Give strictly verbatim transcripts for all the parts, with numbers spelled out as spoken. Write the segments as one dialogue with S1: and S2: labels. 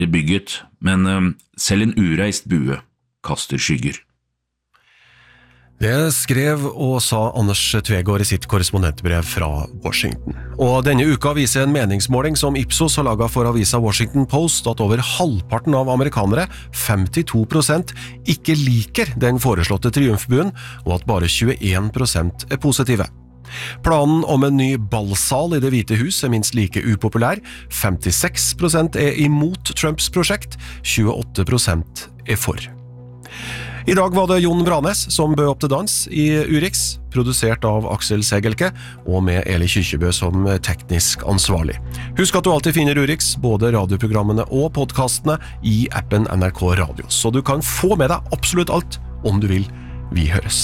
S1: i bygget, men eh, selv en ureist bue kaster skygger.
S2: Det skrev og sa Anders Tvegård i sitt korrespondentbrev fra Washington. Og denne uka viser en meningsmåling som Ipsos har laget for avisa Washington Post at over halvparten av amerikanere, femtito prosent, ikke liker den foreslåtte triumfbuen, og at bare tjueen prosent er positive. Planen om en ny ballsal i Det hvite hus er minst like upopulær, femtiseks prosent er imot Trumps prosjekt, tjueåtte prosent er for. I dag var det Jon Branes som bød opp til dans i Urix, produsert av Aksel Segelke, og med Eli Kyrkjebø som teknisk ansvarlig. Husk at du alltid finner Urix, både radioprogrammene og podcastene, i appen N R K Radio, så du kan få med deg absolutt alt, om du vil. Vi høres.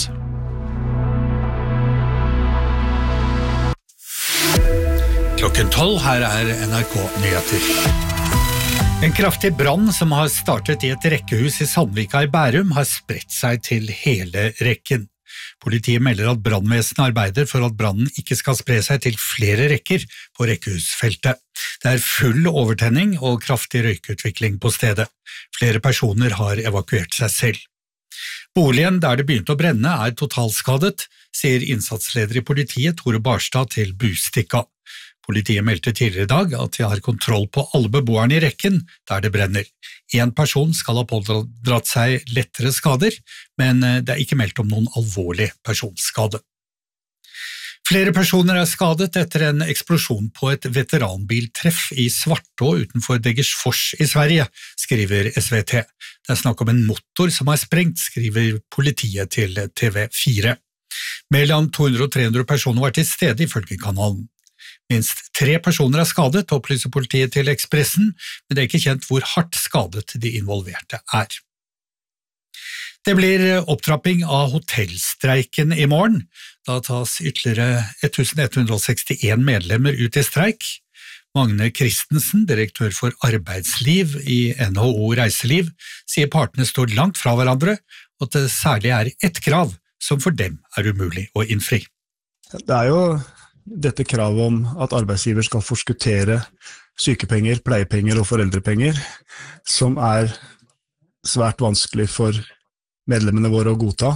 S3: Klokken tolv, her er N R K Nyheter. En kraftig brann som har startet i et rekkehus i Sandvika i Bærum har spredt seg til hele rekken. Politiet melder at brannvesenet arbeider for at brannen ikke skal spre seg til flere rekker på rekkehusfeltet. Det er full overtenning og kraftig røykutvikling på stedet. Flere personer har evakuert seg selv. Boligen der det begynte å brenne er totalskadet, sier innsatsleder i politiet Tore Barstad til Bustikka. Politiet meldte tidligere i dag at de har kontroll på alle beboerne i rekken der det brenner. En person skal ha pådratt seg lettere skader, men det er ikke meldt om noen alvorlig personskade. Flere personer er skadet etter en eksplosjon på et veteranbiltreff i Svartå utenfor Degersfors i Sverige, skriver S V T. Det er snakk om en motor som er sprengt, skriver politiet til T V fire. Mellom to hundre og tre hundre personer var til stede ifølge kanalen. Minst tre personer er skadet, opplyser politiet til Ekspressen, men det er ikke kjent hvor hardt skadet de involverte er. Det blir opptrapping av hotellstreiken i morgen. Da tas ytterligere ett hundre og sekstien medlemmer ut i streik. Magne Christensen, direktør for arbeidsliv i N H O Reiseliv, sier partene står langt fra hverandre, og at det særlig er ett krav som for dem er umulig å innfri.
S4: Det er jo dette kravet om at arbeidsgiver skal forskuttere sykepenger, pleiepenger og foreldrepenger, som er svært vanskelig for medlemmene våre å godta.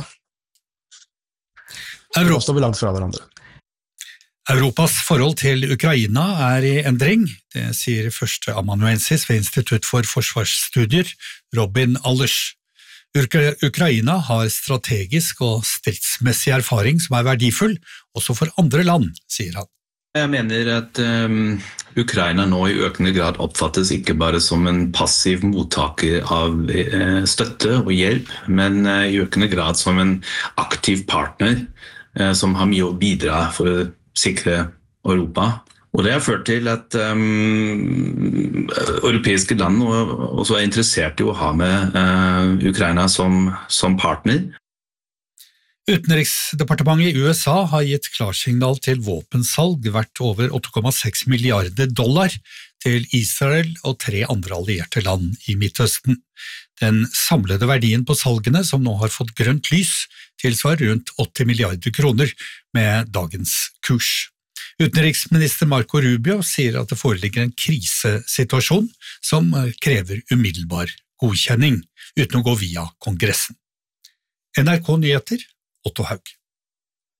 S4: Europa står vi langt fra hverandre.
S3: Europas forhold til Ukraina er i endring, det sier førsteamanuensis ved Institutt for Forsvarsstudier, Robin Allers. Ukraina har strategisk og stridsmessig erfaring som er verdifull, også for andre land, sier han.
S5: Jeg mener at um, Ukraina nå i økende grad oppfattes ikke bare som en passiv mottaker av uh, støtte og hjelp, men uh, i økende grad som en aktiv partner uh, som har mye å bidra for å sikre Europa. Og det har ført til at um, europeiske land også er interessert i å ha med uh, Ukraina som, som partner.
S3: Utenriksdepartementet i U S A har gitt klarsignal til våpensalg verdt over åtte komma seks milliarder dollar til Israel og tre andre allierte land i Midtøsten. Den samlede verdien på salgene, som nå har fått grønt lys, tilsvarer rundt åtti milliarder kroner med dagens kurs. Utenriksminister Marco Rubio sier at det foreligger en krisesituasjon som krever umiddelbar godkjenning, uten å gå via Kongressen. N R K Nyheter, Otto Haug.